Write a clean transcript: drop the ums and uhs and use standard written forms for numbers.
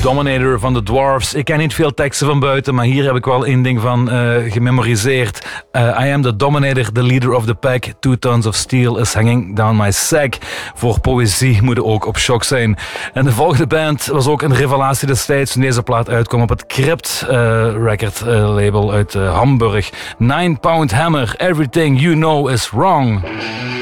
Dominator van de Dwarfs. Ik ken niet veel teksten van buiten, maar hier heb ik wel één ding van gememoriseerd. I am the dominator, the leader of the pack. 2 tons of steel is hanging down my sack. Voor poëzie moet je ook op shock zijn. En de volgende band was ook een revelatie destijds toen deze plaat uitkwam op het Crypt record label uit Hamburg. 9 Pound Hammer, Everything You Know Is Wrong.